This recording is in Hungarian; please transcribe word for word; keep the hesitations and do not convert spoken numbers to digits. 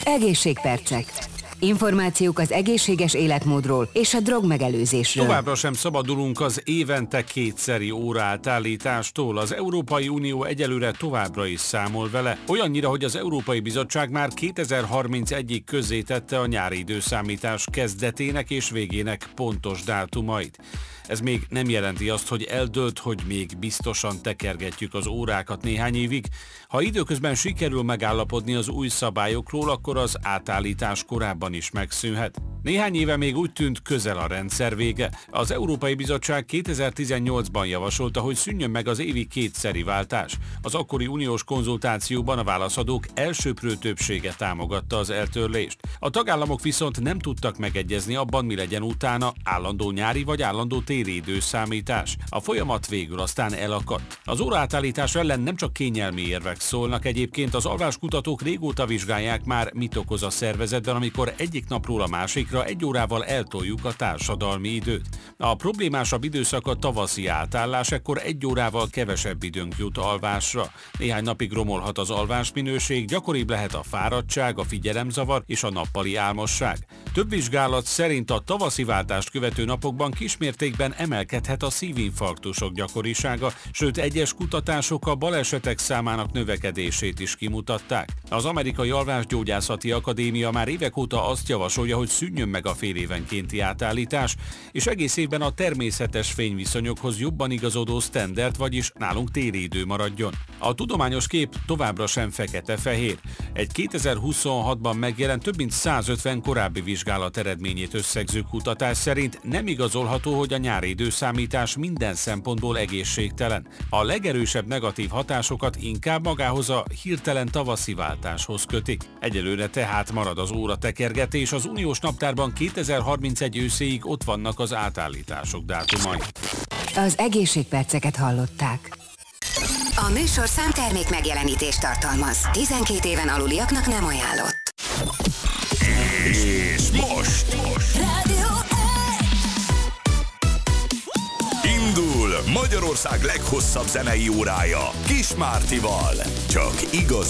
Egészségpercek. Információk az egészséges életmódról és a drogmegelőzésről. Továbbra sem szabadulunk az évente kétszeri óraátállítástól. Az Európai Unió egyelőre továbbra is számol vele. Olyannyira, hogy az Európai Bizottság már kétezer-harmincegyig közzétette a nyári időszámítás kezdetének és végének pontos dátumait. Ez még nem jelenti azt, hogy eldőlt, hogy még biztosan tekergetjük az órákat néhány évig. Ha időközben sikerül megállapodni az új szabályokról, akkor az átállítás korábban is megszűnhet. Néhány éve még úgy tűnt, közel a rendszer vége. Az Európai Bizottság kétezer-tizennyolcban javasolta, hogy szűnjön meg az évi kétszeri váltás. Az akkori uniós konzultációban a válaszadók elsöprő többsége támogatta az eltörlést. A tagállamok viszont nem tudtak megegyezni abban, mi legyen utána, állandó nyári vagy állandó téli időszámítás. A folyamat végül aztán elakadt. Az óraátállítás ellen nem csak kényelmi érvek szólnak, egyébként az alváskutatók régóta vizsgálják már, mit okoz a szervezetben, amikor egyik napról a másikra egy órával eltoljuk a társadalmi időt. A problémásabb időszak a tavaszi átállás, ekkor egy órával kevesebb időnk jut alvásra. Néhány napig romolhat az alvásminőség, gyakoribb lehet a fáradtság, a figyelemzavar és a nappali álmosság. Több vizsgálat szerint a tavaszi váltást követő napokban kismértékben emelkedhet a szívinfarktusok gyakorisága, sőt egyes kutatások a balesetek számának növekedését is kimutatták. Az Amerikai Alvásgyógyászati Akadémia már évek óta azt javasolja, hogy szűnjön meg a félévenkénti átállítás, és egész évben a természetes fényviszonyokhoz jobban igazodó standard, vagyis nálunk téli idő maradjon. A tudományos kép továbbra sem fekete-fehér. Egy kétezer-huszonhatban megjelent több mint százötven korábbi vizsgálat eredményét összegző kutatás szerint nem igazolható, hogy a nyári időszámítás minden szempontból egészségtelen. A legerősebb negatív hatásokat inkább magához a hirtelen tavaszi váltáshoz kötik. Egyelőre tehát marad az óratekergetés, az uniós naptárban kétezer-harmincegy őszéig ott vannak az átállítások dátumai. Az egészségperceket hallották. A műsorszám termék megjelenítést tartalmaz. tizenkét éven aluliaknak nem ajánlott. És most, most. Rádió Indul Magyarország leghosszabb zenei órája Kis Mártival. Csak igazi